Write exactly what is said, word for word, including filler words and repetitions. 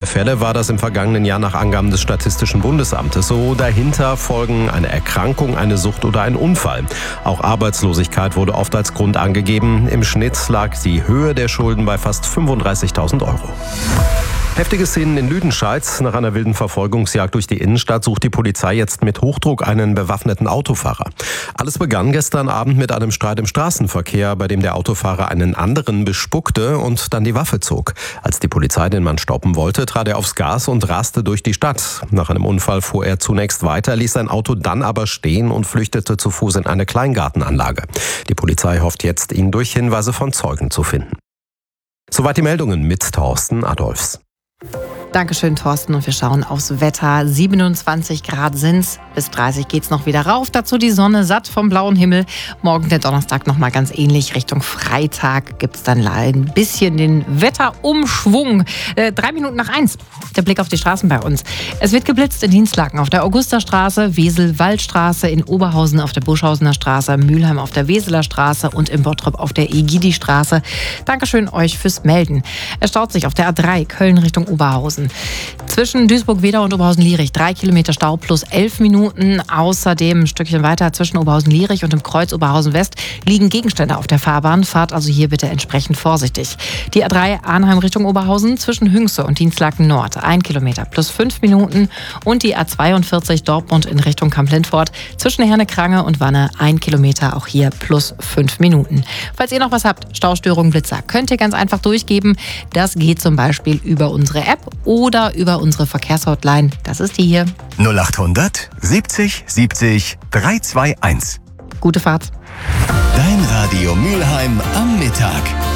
Fälle war das im vergangenen Jahr nach Angaben des Statistischen Bundesamtes so. Dahinter folgen eine Erkrankung, eine Sucht oder ein Unfall. Auch Arbeitslosigkeit wurde oft als Grund angegeben. Im Schnitt lag die Höhe der Schulden bei fast fünfunddreißigtausend Euro. Heftige Szenen in Lüdenscheid. Nach einer wilden Verfolgungsjagd durch die Innenstadt sucht die Polizei jetzt mit Hochdruck einen bewaffneten Autofahrer. Alles begann gestern Abend mit einem Streit im Straßenverkehr, bei dem der Autofahrer einen anderen bespuckte und dann die Waffe zog. Als die Polizei den Mann stoppen wollte, trat er aufs Gas und raste durch die Stadt. Nach einem Unfall fuhr er zunächst weiter, ließ sein Auto dann aber stehen und flüchtete zu Fuß in eine Kleingartenanlage. Die Polizei hofft jetzt, ihn durch Hinweise von Zeugen zu finden. Soweit die Meldungen mit Thorsten Adolfs. Dankeschön, Thorsten. Und wir schauen aufs Wetter. siebenundzwanzig Grad sind's. Bis dreißig geht's noch wieder rauf. Dazu die Sonne satt vom blauen Himmel. Morgen der Donnerstag nochmal ganz ähnlich. Richtung Freitag gibt's dann ein bisschen den Wetterumschwung. Äh, drei Minuten nach eins. Der Blick auf die Straßen bei uns. Es wird geblitzt in Dienstlaken auf der Augusterstraße, Wesel-Waldstraße, in Oberhausen auf der Buschhausener Straße, Mülheim auf der Weseler Straße und in Bottrop auf der Egidi-Straße. Dankeschön euch fürs Melden. Es staut sich auf der A drei Köln Richtung Oberhausen. Zwischen Duisburg-Wedau und Oberhausen-Lierich drei Kilometer Stau plus elf Minuten. Außerdem ein Stückchen weiter zwischen Oberhausen-Lierich und dem Kreuz Oberhausen-West liegen Gegenstände auf der Fahrbahn. Fahrt also hier bitte entsprechend vorsichtig. Die A drei Arnheim Richtung Oberhausen zwischen Hünxe und Dienstlaken Nord ein Kilometer plus fünf Minuten. Und die A zweiundvierzig Dortmund in Richtung Kamp-Lindfort zwischen Herne-Krange und Wanne ein Kilometer, auch hier plus fünf Minuten. Falls ihr noch was habt, Staustörungen, Blitzer, könnt ihr ganz einfach durchgeben. Das geht zum Beispiel über unsere App oder über unsere Verkehrshotline. Das ist die hier. null achthundert siebzig siebzig dreihunderteinundzwanzig. Gute Fahrt. Dein Radio Mülheim am Mittag.